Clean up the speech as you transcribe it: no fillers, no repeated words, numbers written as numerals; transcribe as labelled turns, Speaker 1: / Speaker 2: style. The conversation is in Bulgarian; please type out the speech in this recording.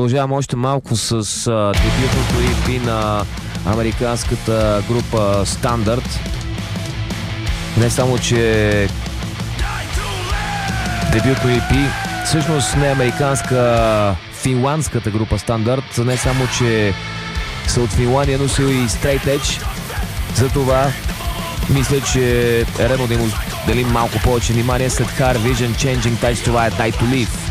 Speaker 1: продължавам още малко с дебютното EP на американската група Standard. Не само, че дебютно EP, всъщност не американска, финландската група Standard, не само, че са от Финландия, но са и Straight Edge. Затова мисля, че е редно да им отделим малко повече внимание след Hard Vision Changing Tides to Life, Die to Live.